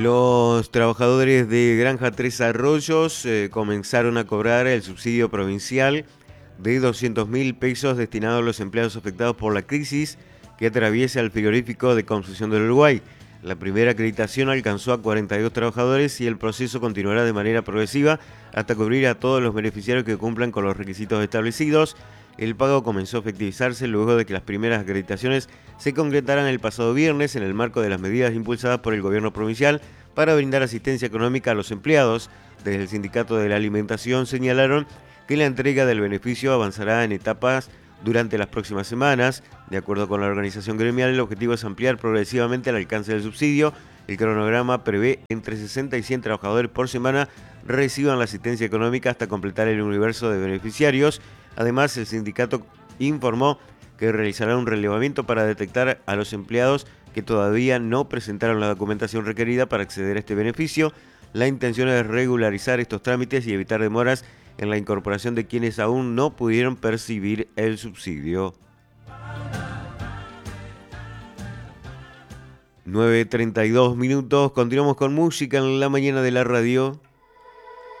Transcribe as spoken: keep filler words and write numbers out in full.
Los trabajadores de Granja Tres Arroyos eh, comenzaron a cobrar el subsidio provincial de doscientos mil pesos destinado a los empleados afectados por la crisis que atraviesa el frigorífico de Concepción del Uruguay. La primera acreditación alcanzó a cuarenta y dos trabajadores y el proceso continuará de manera progresiva hasta cubrir a todos los beneficiarios que cumplan con los requisitos establecidos. El pago comenzó a efectivizarse luego de que las primeras acreditaciones se concretaran el pasado viernes en el marco de las medidas impulsadas por el gobierno provincial para brindar asistencia económica a los empleados. Desde el Sindicato de la Alimentación señalaron que la entrega del beneficio avanzará en etapas durante las próximas semanas. De acuerdo con la organización gremial, el objetivo es ampliar progresivamente el alcance del subsidio. El cronograma prevé entre sesenta y cien trabajadores por semana reciban la asistencia económica hasta completar el universo de beneficiarios. Además, el sindicato informó que realizará un relevamiento para detectar a los empleados que todavía no presentaron la documentación requerida para acceder a este beneficio. La intención es regularizar estos trámites y evitar demoras en la incorporación de quienes aún no pudieron percibir el subsidio. nueve treinta y dos minutos, continuamos con música en la mañana de la radio.